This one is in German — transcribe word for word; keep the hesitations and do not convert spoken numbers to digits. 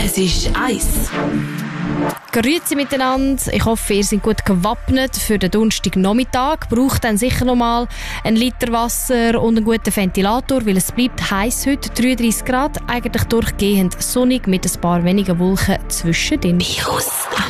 Es ist Eis. Grüezi miteinander. Ich hoffe, ihr seid gut gewappnet für den Donnerstagnachmittag. Braucht dann sicher noch mal einen Liter Wasser und einen guten Ventilator, weil es bleibt heiß heute. dreiunddreissig Grad, eigentlich durchgehend sonnig mit ein paar wenigen Wolken zwischendrin. Virus.